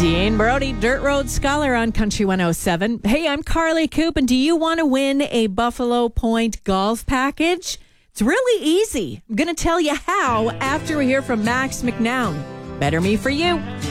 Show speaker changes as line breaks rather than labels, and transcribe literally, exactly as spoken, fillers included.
Dean Brody, Dirt Road Scholar on Country one oh seven. Hey, I'm Carly Coop, and do you want to win a Buffalo Point golf package? It's really easy. I'm going to tell you how after we hear from Max McNown. Better Me For You.